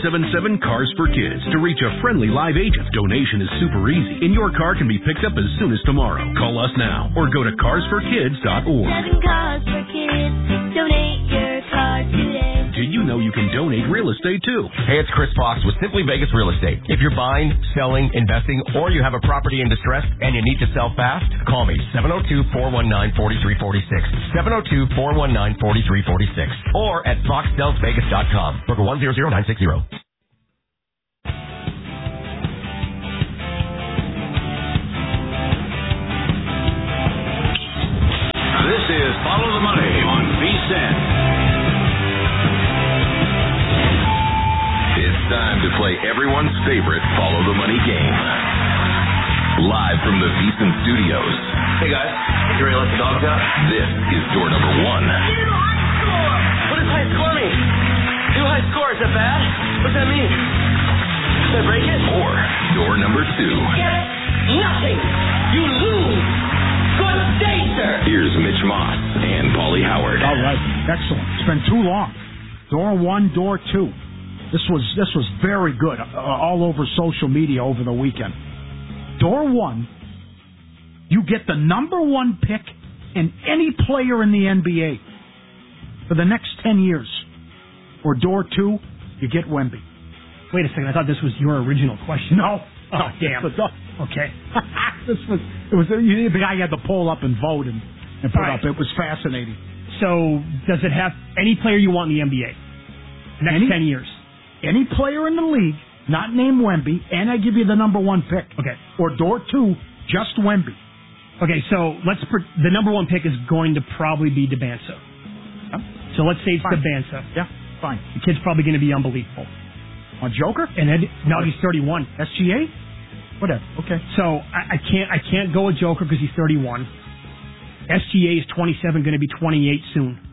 877-CARS for Kids to reach a friendly live agent. Donation is super easy, and your car can be picked up as soon as tomorrow. Call us now or go to carsforkids.org. 7 Cars for Kids. Donate your car today. Did you know you can donate real estate too? Hey, it's Chris Fox with Simply Vegas Real Estate. If you're buying, selling, investing, or you have a property in distress and you need to sell fast, call me 702-419-4346. 702-419-4346. Or at foxdelsvegas.com. Broker 100960. This is Follow the Money on VSiN. It's time to play everyone's favorite Follow the Money game. Live from the VSiN studios. Hey guys, you ready to let the dogs out? This is door number 1. New high score! What does high score mean? New high score, is that bad? What's that mean? Did I break it? Or door number 2. Get it? Nothing! You lose! Good day, sir! Here's Mitch Moss and Paulie Howard. All right, excellent. It's been too long. Door 1, door 2. This was very good all over social media over the weekend. Door 1, you get the number 1 pick in any player in the NBA for the next 10 years. Or door 2, you get Wemby. Wait a second, I thought this was your original question. No. Oh, damn. Okay. The guy had to poll up and vote and put right. up. It was fascinating. So, does it have any player you want in the NBA? Next 10 years. Any player in the league, not named Wemby, and I give you the number 1 pick. Okay. Or door 2, just Wemby. Okay, so the number 1 pick is going to probably be DeBanza. Yeah. So let's say it's Fine. DeBanza. Yeah, fine. The kid's probably going to be unbelievable. On Joker? And then, no, he's 31. SGA? Whatever. Okay. So I can't go with Joker because he's 31. SGA is 27, going to be 28 soon.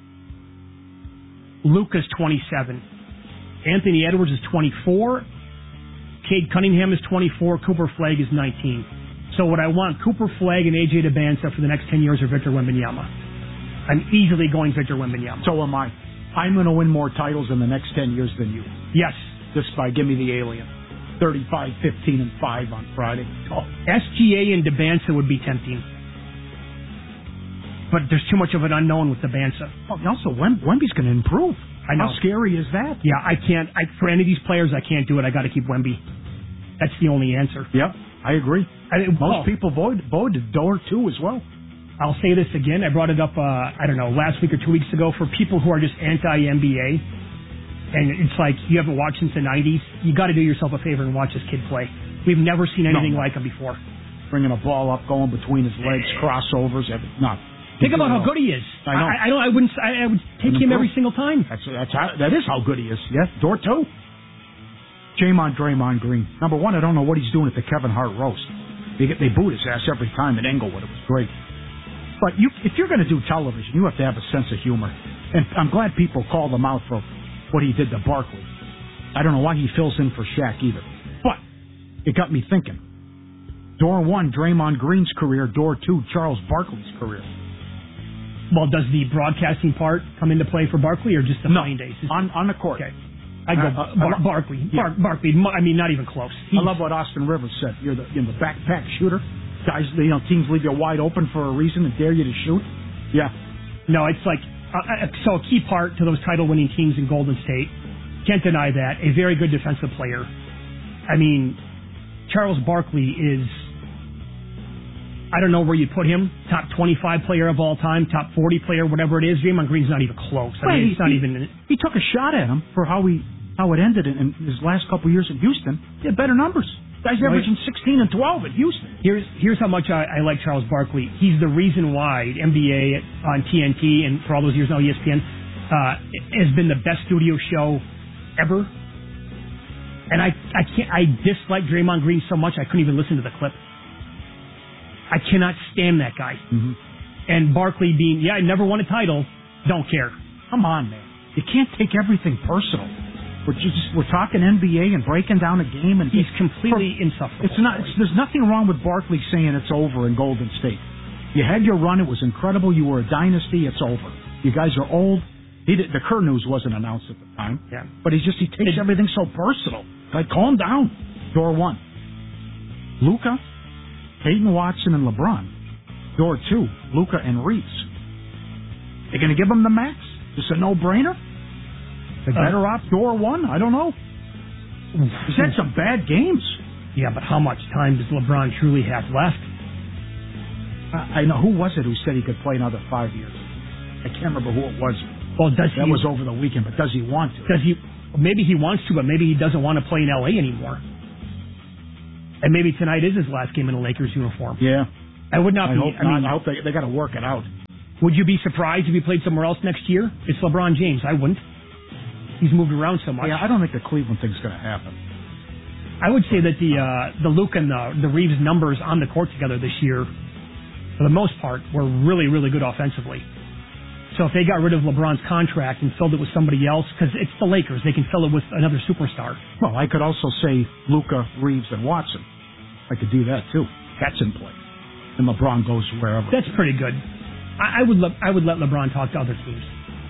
Luka's 27. Anthony Edwards is 24. Cade Cunningham is 24. Cooper Flagg is 19. So what I want, Cooper Flagg and AJ DeBanza for the next 10 years are Victor Wembanyama. I'm easily going Victor Wembanyama. So am I. I'm going to win more titles in the next 10 years than you. Yes. Just by give me the alien. 35, 15, and 5 on Friday. Oh. SGA and DeBanza would be tempting. But there's too much of an unknown with DeBanza. Oh, also, Wemby's going to improve. I know. How scary is that? Yeah, I can't. For any of these players, I can't do it. I got to keep Wemby. That's the only answer. Yeah, I agree. Most people voted door 2 as well. I'll say this again. I brought it up, last week or 2 weeks ago. For people who are just anti-NBA, and it's like you haven't watched since the 90s, you got to do yourself a favor and watch this kid play. We've never seen anything like him before. Bringing a ball up, going between his legs, crossovers, not. Think about how good he is. I know. I would take him every single time. That is how good he is. Yes, door 2. Draymond Green. Number 1, I don't know what he's doing at the Kevin Hart roast. They boot his ass every time at Englewood. It was great. But if you're going to do television, you have to have a sense of humor. And I'm glad people called him out for what he did to Barkley. I don't know why he fills in for Shaq either. But it got me thinking. Door 1, Draymond Green's career. Door 2, Charles Barkley's career. Well, does the broadcasting part come into play for Barkley or just the playing days? On the court. Okay. I go Barkley. Yeah. Barkley. I mean, not even close. I love what Austin Rivers said. You're the backpack shooter. Guys, teams leave you wide open for a reason and dare you to shoot. Yeah. No, it's like so a key part to those title-winning teams in Golden State. Can't deny that. A very good defensive player. I mean, Charles Barkley is. I don't know where you put him. Top 25 player of all time, top 40 player, whatever it is. Draymond Green's not even close. I mean, it's not even. He took a shot at him for how it ended in his last couple of years in Houston. He had better numbers. Guy's averaging 16 and 12 at Houston. Here's how much I like Charles Barkley. He's the reason why NBA on TNT and for all those years now ESPN has been the best studio show ever. And I dislike Draymond Green so much I couldn't even listen to the clip. I cannot stand that guy. Mm-hmm. And Barkley being, I never won a title, don't care. Come on, man. You can't take everything personal. We're talking NBA and breaking down a game, and he's completely insufferable. There's nothing wrong with Barkley saying it's over in Golden State. You had your run; it was incredible. You were a dynasty. It's over. You guys are old. The Kerr news wasn't announced at the time. Yeah. But he takes everything so personal. Like, calm down. Door 1. Luka, Peyton Watson, and LeBron. Door 2, Luka and Reeves. They're going to give him the max? Just a no-brainer? They better off door 1? I don't know. He's had some bad games. Yeah, but how much time does LeBron truly have left? I know. Who was it who said he could play another 5 years? I can't remember who it was. Well, that was over the weekend, but does he want to? Maybe he wants to, but maybe he doesn't want to play in L.A. anymore. And maybe tonight is his last game in a Lakers uniform. Yeah. I would not I hope they got to work it out. Would you be surprised if he played somewhere else next year? It's LeBron James. I wouldn't. He's moved around so much. Yeah, I don't think the Cleveland thing's going to happen. I would say that the Luke and the Reeves numbers on the court together this year, for the most part, were really, really good offensively. So if they got rid of LeBron's contract and filled it with somebody else, because it's the Lakers, they can fill it with another superstar. Well, I could also say Luka, Reeves, and Watson. I could do that too. That's in place. And LeBron goes wherever. That's pretty good. I would let LeBron talk to other teams.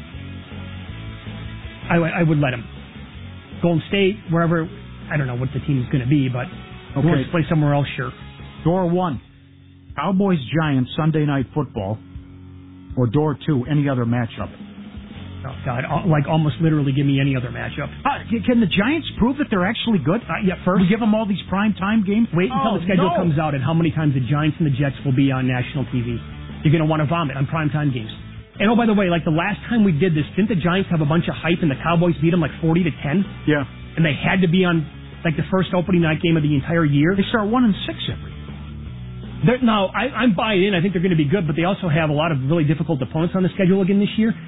I would let him. Golden State, wherever. I don't know what the team is going to be, but if he wants to play somewhere else, sure. Door 1, Cowboys-Giants Sunday Night Football. Or door 2, any other matchup. Oh, God, like almost literally give me any other matchup. Can the Giants prove that they're actually good? First, we give them all these primetime games? Wait until the schedule comes out and how many times the Giants and the Jets will be on national TV. You're going to want to vomit on primetime games. And oh, by the way, like the last time we did this, didn't the Giants have a bunch of hype and the Cowboys beat them like 40-10? Yeah. And they had to be on like the first opening night game of the entire year. They start 1-6 every year. Now, I'm buying in. I think they're going to be good, but they also have a lot of really difficult opponents on the schedule again this year.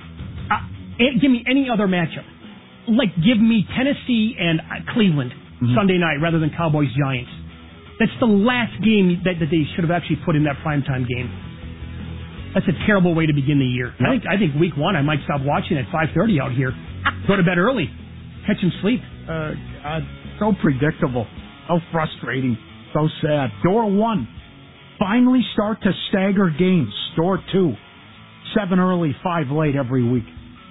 Give me any other matchup. Like, give me Tennessee and Cleveland Sunday night rather than Cowboys-Giants. That's the last game that they should have actually put in that primetime game. That's a terrible way to begin the year. Yep. I think week 1 I might stop watching at 5:30 out here. Go to bed early. Catch some sleep. God, so predictable. So frustrating. So sad. Door 1. Finally start to stagger games. Door 2. 7 early, 5 late every week.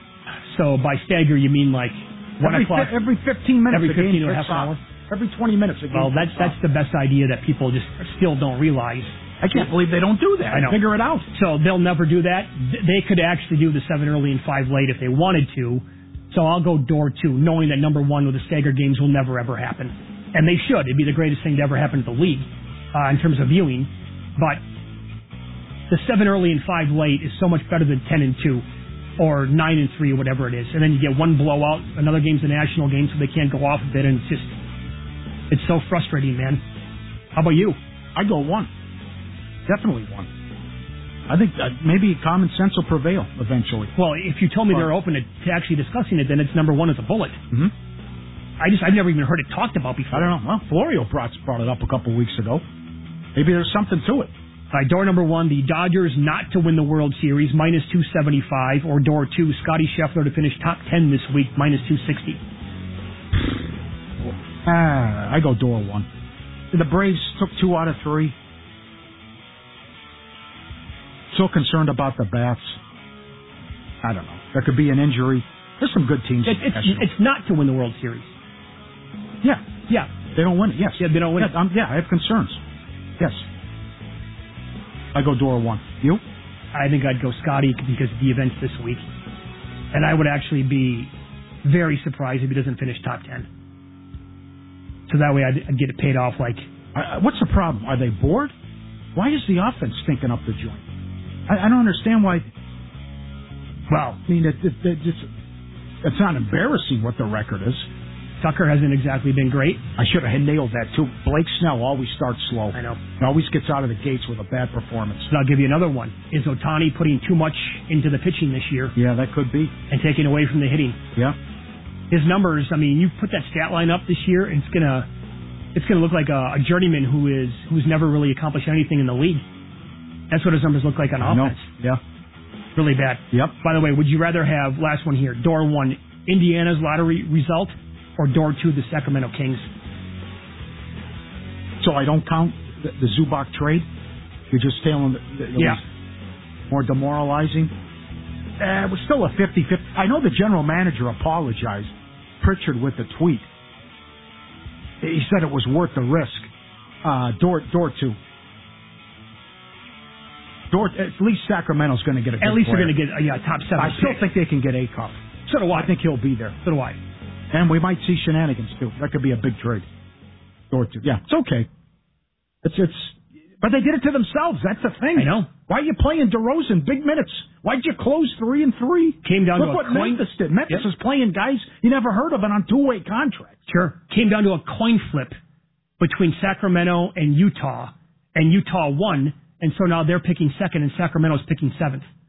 So by stagger you mean like 1 o'clock? Every 15 minutes. Every 15 or half an hour? Every 20 minutes. Well, that's the best idea that people just still don't realize. I can't believe they don't do that. I know. Figure it out. So they'll never do that. They could actually do the 7 early and 5 late if they wanted to. So I'll go door 2, knowing that number 1 with the stagger games will never ever happen. And they should. It'd be the greatest thing to ever happen to the league in terms of viewing. But the 7 early and 5 late is so much better than 10 and 2 or 9 and 3 or whatever it is. And then you get one blowout. Another game's a national game, so they can't go off a bit. And it's so frustrating, man. How about you? I go 1. Definitely 1. I think maybe common sense will prevail eventually. Well, if you told me they're open to actually discussing it, then it's number 1 as a bullet. Mm-hmm. I've never even heard it talked about before. I don't know. Well, Florio brought it up a couple weeks ago. Maybe there's something to it. Door number 1, the Dodgers not to win the World Series, minus 275. Or door 2, Scotty Scheffler to finish top 10 this week, minus 260. I go door 1. The Braves took 2 out of 3. So concerned about the bats. I don't know. There could be an injury. There's some good teams. It's not to win the World Series. Yeah. They don't win it. Yes. Yeah, they don't win it. I have concerns. Yes. I go door 1. You? I think I'd go Scotty because of the events this week. And I would actually be very surprised if he doesn't finish top 10. So that way I'd get it paid off like... What's the problem? Are they bored? Why is the offense stinking up the joint? I don't understand why... Well, I mean, it's not embarrassing what the record is. Tucker hasn't exactly been great. I should have nailed that, too. Blake Snell always starts slow. I know. He always gets out of the gates with a bad performance. And I'll give you another one. Is Ohtani putting too much into the pitching this year? Yeah, that could be. And taking away from the hitting? Yeah. His numbers, I mean, you put that stat line up this year, and it's gonna look like a journeyman who's never really accomplished anything in the league. That's what his numbers look like on offense. Yeah. Really bad. Yep. By the way, would you rather have, last one here, door 1, Indiana's lottery result, or door 2, the Sacramento Kings? So I don't count the Zubac trade? You're just telling that it was more demoralizing? It was still a 50-50. I know the general manager apologized, Pritchard, with the tweet. He said it was worth the risk. Dort, at least Sacramento's going to get a good At least player. they're going to get a top 7 I still pick. think they can get a cup. So do I. I think he'll be there. So do I. And we might see shenanigans, too. That could be a big trade. Dort, yeah, it's okay. But they did it to themselves. That's the thing. I know. Why are you playing DeRozan big minutes? Why'd you close 3-3? Came down Look to a what coin. Memphis did. Memphis is playing guys you never heard of and on 2-way contracts. Sure. Came down to a coin flip between Sacramento and Utah won, and so now they're picking second and Sacramento's picking 7th.